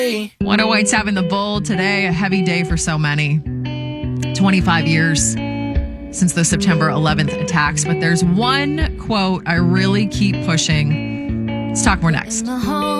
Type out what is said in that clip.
108.7 The Bull today, a heavy day for so many. 25 years since the September 11th attacks, but there's one quote I really keep pushing. Let's talk more next.